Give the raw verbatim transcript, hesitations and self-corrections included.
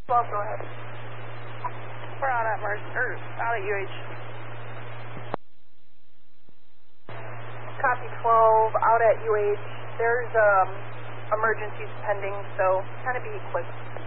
twelve, go ahead. We're out at Merge, or out at U H. Copy twelve, out at U H. There's um, emergencies pending, so kind of be quick.